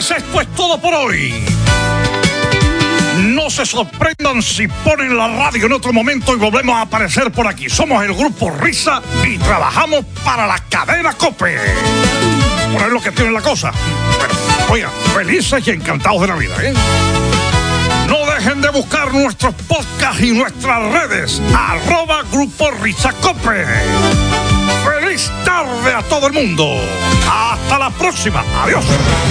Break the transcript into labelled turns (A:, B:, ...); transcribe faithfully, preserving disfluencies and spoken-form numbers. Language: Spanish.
A: señores, esto es todo por hoy. No se sorprendan si ponen la radio en otro momento y volvemos a aparecer por aquí. Somos el Grupo Risa y trabajamos para la cadena COPE. Por ahí es lo que tiene la cosa. Bueno, oigan, felices y encantados de la vida, ¿eh? No dejen de buscar nuestros podcasts y nuestras redes. Arroba Grupo Risa COPE. ¡Feliz tarde a todo el mundo! ¡Hasta la próxima! ¡Adiós!